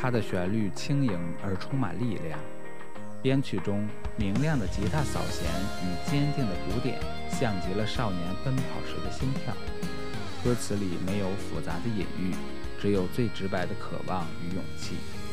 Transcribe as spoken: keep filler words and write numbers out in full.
它的旋律轻盈而充满力量，编曲中明亮的吉他扫弦与坚定的鼓点，像极了少年奔跑时的心跳。歌词里没有复杂的隐喻，只有最直白的渴望与勇气。